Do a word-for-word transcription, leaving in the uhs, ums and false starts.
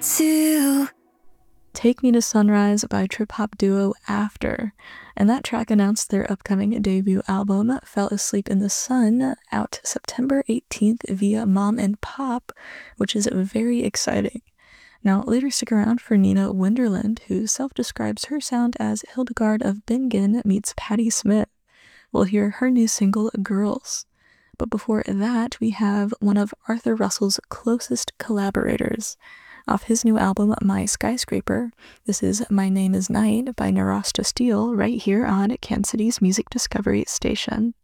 to Take Me to Sunrise by trip-hop duo After, and that track announced their upcoming debut album, Fell Asleep in the Sun, out September eighteenth via Mom and Pop, which is very exciting. Now, later stick around for Nina Winderland, who self-describes her sound as Hildegard of Bingen meets Patti Smith. We'll hear her new single, Girls. But before that, we have one of Arthur Russell's closest collaborators. Off his new album, My Skyscraper, this is My Name is Night by Narasta Steele right here on Kansas City's Music Discovery Station.